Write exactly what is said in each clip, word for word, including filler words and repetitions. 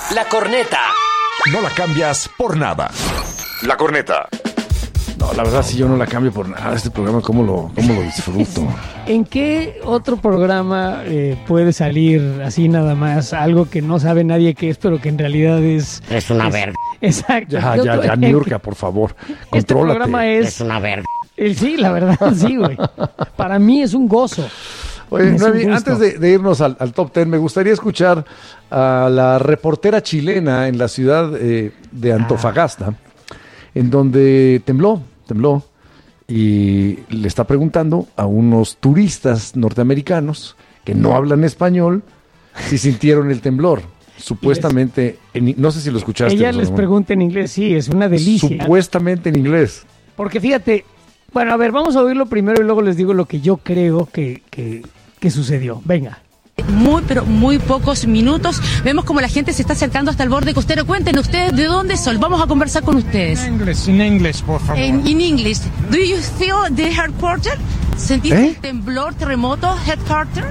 La corneta. No la cambias por nada. La corneta. No, la verdad, si yo no la cambio por nada, este programa, ¿cómo lo, cómo lo disfruto? ¿En qué otro programa eh, puede salir así nada más algo que no sabe nadie qué es, pero que en realidad es... Es una verga. Exacto. Ya, ¿Qué ya, otro- ya, Niurka, por favor, contrólate. Este programa es... Es una verga. el- sí, la verdad, sí, güey. Para mí es un gozo. Oye, Es Noemi, un gusto. antes de, de irnos al, al top ten, me gustaría escuchar a la reportera chilena en la ciudad eh, de Antofagasta, en donde tembló, tembló, y le está preguntando a unos turistas norteamericanos que no hablan español si sintieron el temblor. Supuestamente, en- no sé si lo escuchaste. Ella José les Ramón. pregunta en inglés, sí, es una delicia. Supuestamente en inglés. Porque fíjate, bueno, a ver, vamos a oírlo primero y luego les digo lo que yo creo que, que, que sucedió. Venga. Muy, pero muy pocos minutos. Vemos como la gente se está acercando hasta el borde costero. Cuéntenos ustedes de dónde son. Vamos a conversar con ustedes. English, in English, por favor. En in English. Do you feel the headquarter? ¿Sentiste ¿Eh? el temblor, terremoto, headquarter?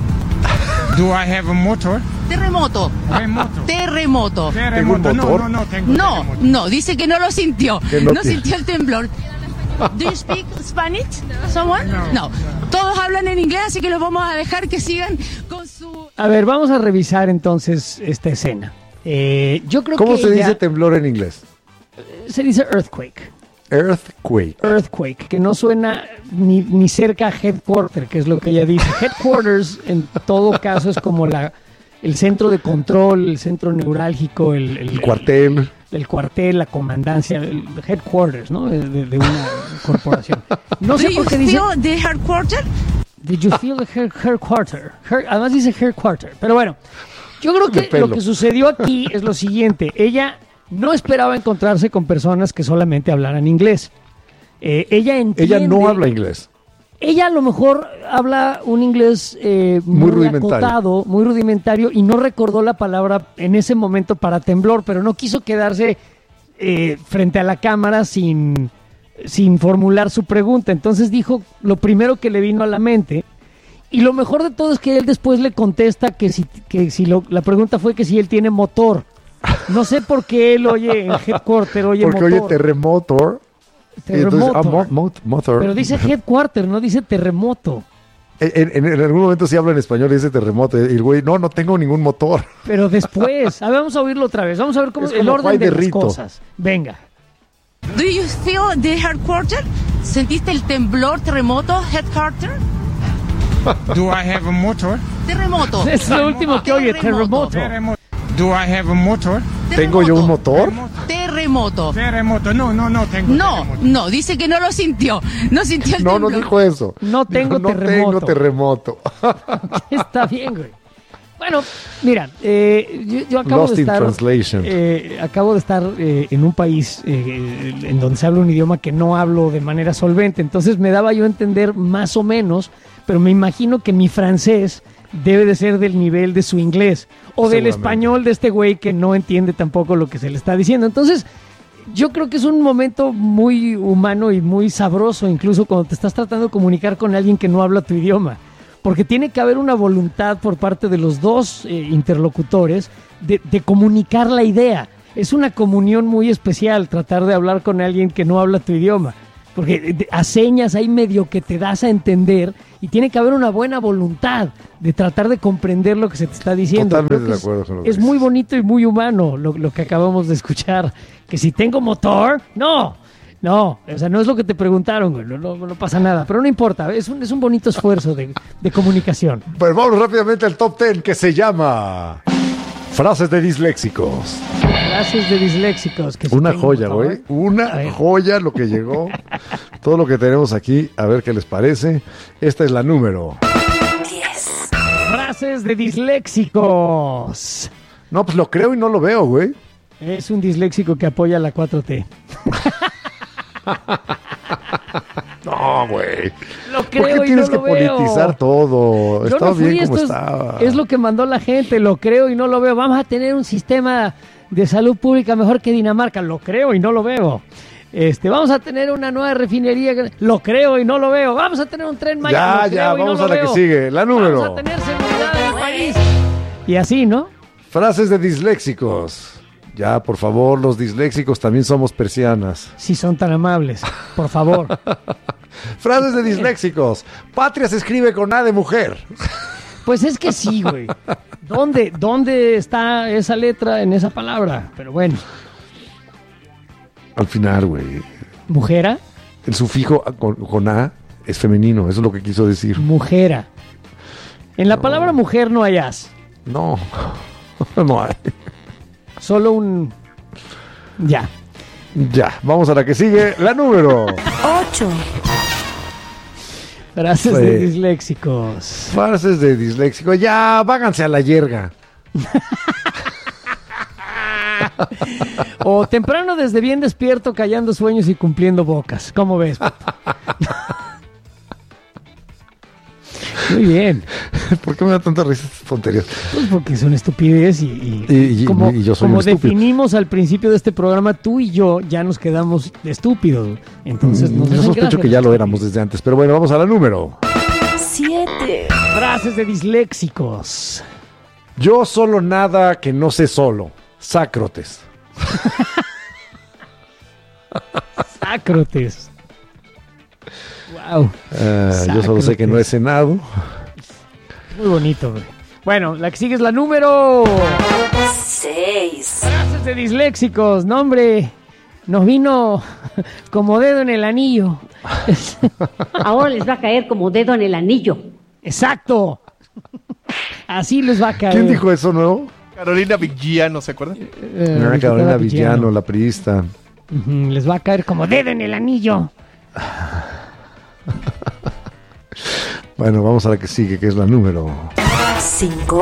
Do I have a motor? Terremoto. Remoto. Terremoto. Terremoto. No, motor? no, no tengo No, terremoto. no, dice que no lo sintió. Que no No tiene. sintió el temblor. Do you speak Spanish? Someone? No. No. Todos hablan en inglés, así que los vamos a dejar que sigan con su... A ver, vamos a revisar entonces esta escena. Eh, yo creo ¿Cómo que se ella- dice temblor en inglés? se dice earthquake. Earthquake. Earthquake, que no suena ni, ni cerca a headquarter, que es lo que ella dice. Headquarters, en todo caso, es como la, el centro de control, el centro neurálgico, el, el, El cuartel. el cuartel, la comandancia, el headquarters, ¿no? De, de- de una corporación. No Do sé you por qué dice... feel the headquarter? Did you feel the hair, headquarter? Hair- además dice headquarter. Pero bueno, yo creo De que pelo. lo que sucedió aquí es lo siguiente. Ella no esperaba encontrarse con personas que solamente hablaran inglés. Eh, ella entiende... Ella no habla inglés. Ella a lo mejor habla un inglés eh, Muy muy, rudimentario. acotado, muy rudimentario, y no recordó la palabra en ese momento para temblor, pero no quiso quedarse eh, frente a la cámara sin, sin formular su pregunta. Entonces dijo lo primero que le vino a la mente, y lo mejor de todo es que él después le contesta que si, que si lo- la pregunta fue que si él tiene motor. No sé por qué él oye en headquarter, oye Porque motor. oye terremoto. y entonces, terremoto. ah, mo- mo- motor. Pero dice headquarter, no dice terremoto. En, en- en algún momento sí habla en español y dice terremoto. Y el güey, no, no tengo ningún motor. Pero después, a ver, vamos a oírlo otra vez. Vamos a ver cómo Es el como orden Juan de de las Rito. cosas. Venga. Do you feel the headquarter? ¿Sentiste el temblor, terremoto, headquarter? Do I have a motor? Terremoto. Es lo último que oye, terremoto. Terremoto. Do I have a motor? ¿Tengo yo un motor? Terremoto. Terremoto. No, no, no tengo No, terremoto. no, dice que no lo sintió. No sintió el No, temblor. no dijo eso. No tengo Dijo, terremoto". No tengo terremoto. Está bien, güey. Bueno, mira, eh, yo, yo acabo Lost de in estar, translation. eh, acabo de estar eh, en un país eh, en donde se habla un idioma que no hablo de manera solvente, entonces me daba yo a entender más o menos, pero me imagino que mi francés debe de ser del nivel de su inglés o del Seguramente. español de este güey que no entiende tampoco lo que se le está diciendo. Entonces, yo creo que es un momento muy humano y muy sabroso, incluso cuando te estás tratando de comunicar con alguien que no habla tu idioma. Porque tiene que haber una voluntad por parte de los dos eh, interlocutores de, de comunicar la idea. Es una comunión muy especial tratar de hablar con alguien que no habla tu idioma. Porque de- a señas hay medio que te das a entender y tiene que haber una buena voluntad de tratar de comprender lo que se te está diciendo. Totalmente Creo que de es- acuerdo con lo que Es muy dices. bonito y muy humano lo, lo que acabamos de escuchar. Que si tengo motor, no. No, o sea, no es lo que te preguntaron, güey, no, no, no pasa nada, pero no importa, es un, es un bonito esfuerzo de, de comunicación. Pues vamos rápidamente al top ten que se llama Frases de disléxicos. Frases de disléxicos. Que si Una tengo joya, motor. güey. Una A ver. joya lo que llegó. Todo lo que tenemos aquí, a ver qué les parece. Esta es la número. Frases de disléxicos. No, pues lo creo y no lo veo, güey. Es un disléxico que apoya la cuatro T. No, güey. Lo ¿Por qué creo y tienes no que lo veo. politizar todo? Yo Estaba no fui, bien como esto es- estaba. Es, lo que mandó la gente, lo creo y no lo veo. Vamos a tener un sistema de salud pública mejor que Dinamarca, lo creo y no lo veo. Este, vamos a tener una nueva refinería, lo creo y no lo veo. Vamos a tener un tren Maya, Ya, lo ya, creo y no vamos lo a la que veo. sigue. La número. Vamos a tener seguridad en el país. Y así, ¿no? Frases de disléxicos. Ya, por favor, los disléxicos también somos persianas. Si son tan amables, por favor. Frases de disléxicos. Patria se escribe con A de mujer. Pues es que sí, güey. ¿Dónde, ¿Dónde está esa letra en esa palabra? Pero bueno. Al final, güey. ¿Mujera? El sufijo con, con A es femenino, eso es lo que quiso decir. Mujera. En la no. palabra mujer no hay as. No, no hay. Solo un... Ya. Ya, vamos a la que sigue, la número ocho. Frases Fue... de disléxicos. Frases de disléxicos. Ya, váganse a la yerga. O temprano desde bien despierto, callando sueños y cumpliendo bocas. ¿Cómo ves? Muy bien. ¿Por qué me da tanta risa estas tonterías? Pues porque son estupidez y, y, y, y, como, y yo soy como un estúpido. Definimos al principio de este programa, tú y yo ya nos quedamos estúpidos. Entonces nos mm, yo sospecho que ya lo éramos desde antes. Pero bueno, vamos a la número siete. Frases de disléxicos. Yo solo nada que no sé solo. Sácrotes. Sácrotes. Wow. Uh, yo solo sé que no he cenado. Muy bonito, güey. Bueno, la que sigue es la número seis. Frases de disléxicos. No, hombre, nos vino como dedo en el anillo. Ahora les va a caer como dedo en el anillo. Exacto. Así les va a caer. ¿Quién dijo eso nuevo? Carolina Villano, ¿se acuerdan? Eh, no, Carolina Villano, la priista. Uh-huh, les va a caer como dedo en el anillo. Bueno, vamos a la que sigue, que es la número cinco.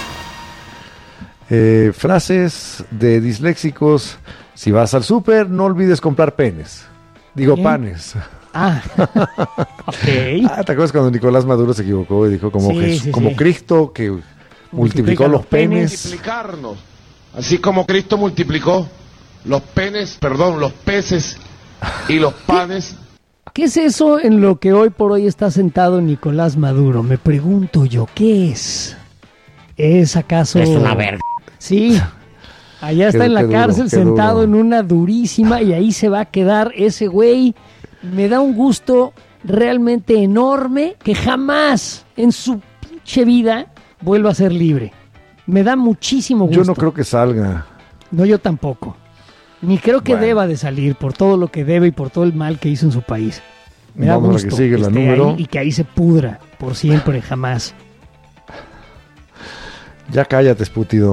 Eh, frases de disléxicos. Si vas al súper, no olvides comprar penes. Digo, ¿Qué? panes. Ah, ok. Ah, ¿te acuerdas cuando Nicolás Maduro se equivocó y dijo como, sí, Jesús, sí, como sí. Cristo que multiplicó Multiplica los los penes? penes? Multiplicarnos. Así como Cristo multiplicó los penes, perdón, los peces y los panes. ¿Qué es eso en lo que hoy por hoy está sentado Nicolás Maduro? Me pregunto yo, ¿qué es? ¿Es acaso...? Es una verga. Sí, allá está Qué- en la qué duro, cárcel qué sentado duro. en una durísima y ahí se va a quedar ese güey. Me da un gusto realmente enorme que jamás en su pinche vida vuelva a ser libre. Me da muchísimo gusto. Yo no creo que salga. No, yo tampoco. Ni creo que Bueno. deba de salir por todo lo que debe y por todo el mal que hizo en su país. Me da Vamos a la gusto que sigue, la esté número. ahí y que ahí se pudra por siempre, jamás. Ya cállate, espútido.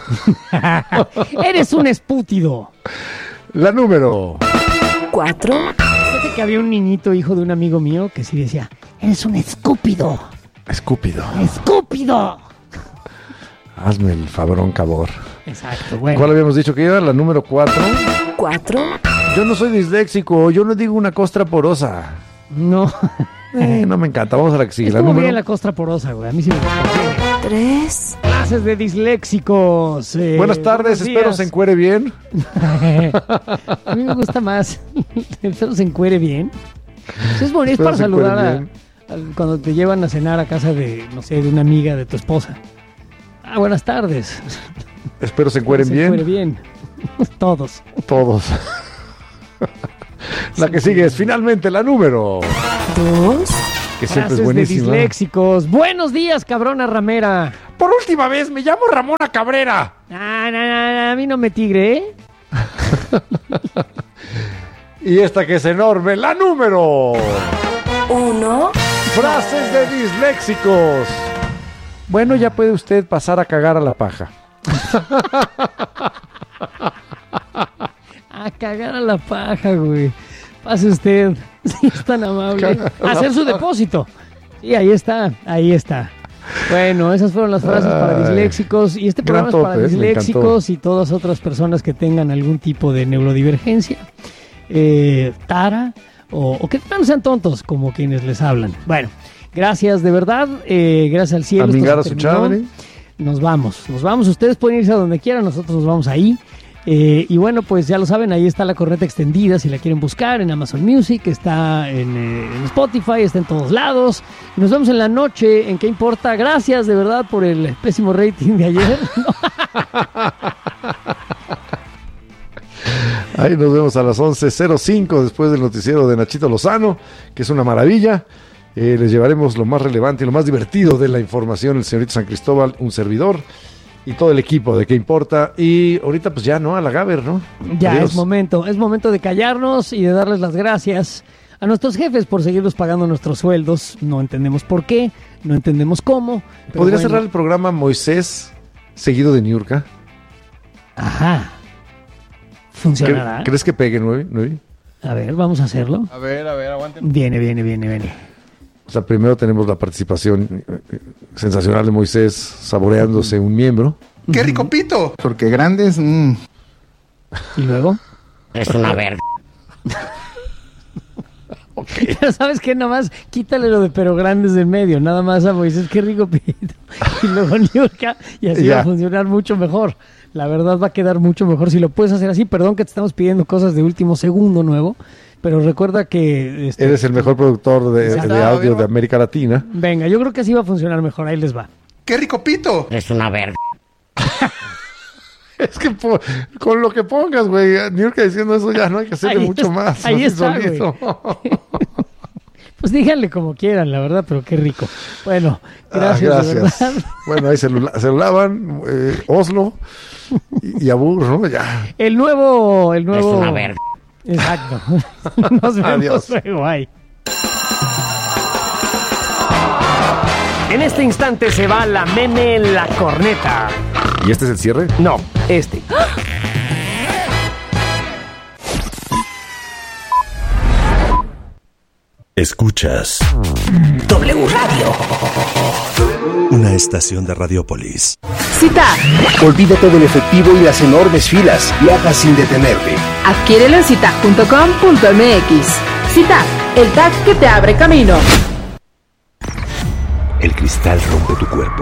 Eres un espútido. La número cuatro. Fíjate que había un niñito hijo de un amigo mío que sí decía, eres un escúpido, Escúpido. escúpido. Hazme el fabrón, cabor. Exacto, bueno. ¿Cuál habíamos dicho que era? La número cuatro. cuatro. Yo no soy disléxico, yo no digo una costra porosa. No. Eh, no me encanta. Vamos a la que sigue. La Estuvo bien número la costra porosa, güey. A mí sí me gusta. tres. Clases de disléxicos. eh, Buenas tardes, buenos espero días. se encuere bien. A mí me gusta más. Espero se encuere bien. Pues es bonito, es Espero para se encuere saludar a, bien. a- cuando te llevan a cenar a casa de, no sé, de una amiga de tu esposa. Ah, buenas tardes. Espero se encueren Se bien. encuere bien. Todos. Todos. La que sigue es finalmente la número, dos. que siempre Frases es buenísima. de disléxicos. Buenos días, cabrona ramera. Por última vez, me llamo Ramona Cabrera. Ah, no, no, no, a mí no me tigre, ¿eh? Y esta que es enorme, la número. uno. Frases de disléxicos. Bueno, ya puede usted pasar a cagar a la paja. A cagar a la paja, güey. Pase usted, si es tan amable. Cagar a la Hacer su paja. depósito. Sí, ahí está, ahí está. Bueno, esas fueron las frases para Ay, disléxicos. Y este gran programa es para tope, me disléxicos y todas otras personas que tengan algún tipo de neurodivergencia, eh, tara, o, o que no sean tontos como quienes les hablan. Bueno, gracias de verdad. eh, gracias al cielo. esto Amigar se a su terminó. chadre. Nos vamos, nos vamos. Ustedes pueden irse a donde quieran, nosotros nos vamos ahí. Eh, y bueno, pues ya lo saben, ahí está la corneta extendida, si la quieren buscar en Amazon Music, está en, eh, en Spotify, está en todos lados. Y nos vemos en la noche, ¿en qué importa? Gracias de verdad por el pésimo rating de ayer. Ahí nos vemos a las once cero cinco después del noticiero de Nachito Lozano, que es una maravilla. Eh, les llevaremos lo más relevante y lo más divertido de la información, el señorito San Cristóbal, un servidor y todo el equipo de ¿Qué importa? Y ahorita pues ya, ¿no? A la Gaber, ¿no? Ya Adiós. es momento, es momento de callarnos y de darles las gracias a nuestros jefes por seguirnos pagando nuestros sueldos. No entendemos por qué, no entendemos cómo. pero ¿Podría bueno. cerrar el programa Moisés seguido de Niurka? Ajá. ¿Funcionará? ¿Cre- ¿Crees que pegue nueve? nueve? A ver, vamos a hacerlo. A ver, a ver, aguanten. Viene, viene, viene, viene. O sea, primero tenemos la participación eh, sensacional de Moisés saboreándose un miembro. ¡Qué rico pito! Porque grandes. mm. ¿Y luego? Es una verga. Pero ¿sabes qué? Nada más quítale lo de pero grandes del medio. Nada más a Moisés, qué rico pito. Y luego Niurka, y así Ya. va a funcionar mucho mejor. La verdad va a quedar mucho mejor si lo puedes hacer así. Perdón que te estamos pidiendo cosas de último segundo nuevo, pero recuerda que... este, Eres el mejor productor de, Exacto. de audio de América Latina. Venga, yo creo que así va a funcionar mejor. Ahí les va. ¡Qué rico pito! Es una verga. Es que po- con lo que pongas, güey, Niurka diciendo eso ya no hay que hacerle Ahí mucho es- más. ahí así está, solito. Pues díganle como quieran, la verdad, pero qué rico. Bueno, Ah, gracias, de verdad. Bueno, ahí se lo, se lo lavan, eh, Oslo y, y Abur, ¿no? Ya. El nuevo... El nuevo... Es una verga. Exacto. Nos vemos Adiós. luego. Bye. En este instante se va la meme la corneta. ¿Y este es el cierre? No, este. Escuchas W Radio. una estación de Radiopolis. Cita. Olvídate del efectivo y las enormes filas. Viaja sin detenerte. Adquiérelo en cita punto com punto m x. Cita, el tag que te abre camino. El cristal rompe tu cuerpo.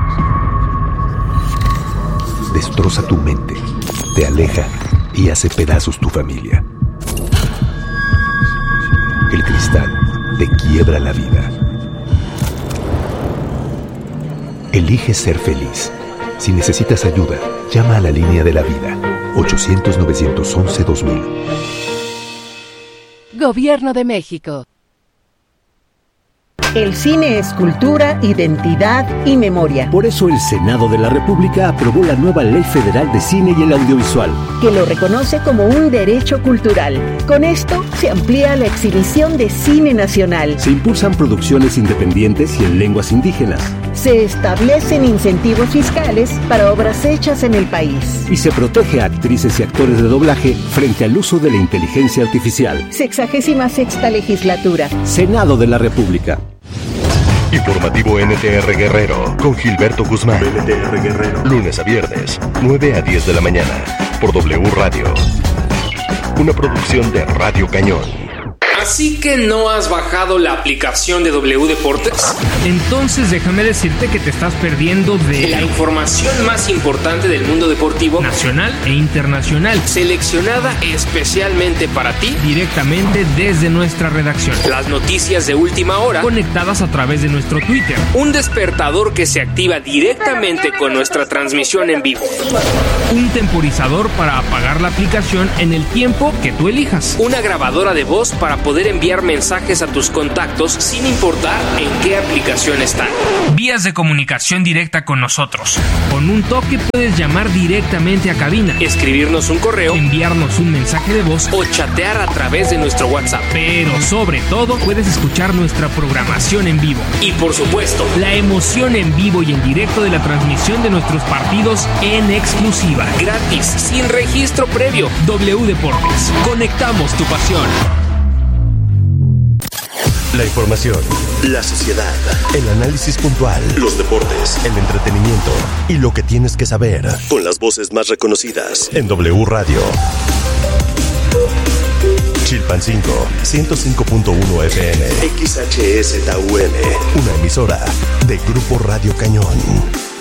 Destroza tu mente. Te aleja y hace pedazos tu familia. El cristal te quiebra la vida. Elige ser feliz. Si necesitas ayuda, llama a la línea de la vida. ochocientos, novecientos once, dos mil. Gobierno de México. El cine es cultura, identidad y memoria. Por eso el Senado de la República aprobó la nueva Ley Federal de Cine y el Audiovisual, que lo reconoce como un derecho cultural. Con esto se amplía la exhibición de cine nacional. se impulsan producciones independientes y en lenguas indígenas, Se establecen incentivos fiscales para obras hechas en el país. y se protege a actrices y actores de doblaje frente al uso de la inteligencia artificial. Sexagésima sexta legislatura. Senado de la República. Informativo N T R Guerrero con Gilberto Guzmán. N T R Guerrero. Lunes a viernes, nueve a diez de la mañana, por W Radio. Una producción de Radio Cañón. ¿Así que no has bajado la aplicación de W Deportes? Entonces déjame decirte que te estás perdiendo de La información más importante del mundo deportivo nacional e internacional, seleccionada especialmente para ti directamente desde nuestra redacción, las noticias de última hora, conectadas a través de nuestro Twitter, un despertador que se activa directamente con nuestra transmisión en vivo, un temporizador para apagar la aplicación en el tiempo que tú elijas, una grabadora de voz para poder enviar mensajes a tus contactos sin importar en qué aplicación están. vías de comunicación directa con nosotros. Con un toque puedes llamar directamente a cabina, escribirnos un correo, enviarnos un mensaje de voz o chatear a través de nuestro WhatsApp. Pero sobre todo puedes escuchar nuestra programación en vivo. Y por supuesto, la emoción en vivo y en directo de la transmisión de nuestros partidos en exclusiva. Gratis, sin registro previo. W Deportes. Conectamos tu pasión. La información, la sociedad, el análisis puntual, los deportes, el entretenimiento y lo que tienes que saber. Con las voces más reconocidas en W Radio. Chilpancingo, ciento cinco punto uno F M. X H S T U M. Una emisora de Grupo Radio Cañón.